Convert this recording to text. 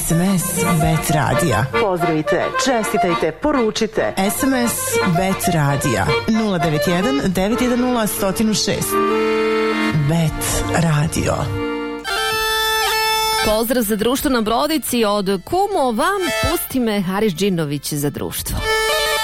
SMS Bet Radija. Pozdravite, čestitajte, poručite. SMS Bet Radija 091 910 106. Bet Radio. Pozdrav za društvo na Brodici od kumova. Pusti me, Haris Džinović za društvo.